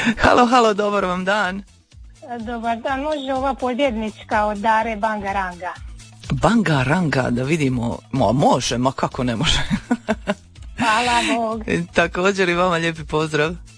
Halo, halo, dobar vam dan. Dobar dan, može ova pobjednička od Dare Bangaranga. Bangaranga, da vidimo. Može, ma kako ne može. Hvala Bog. Također i vama lijepi pozdrav.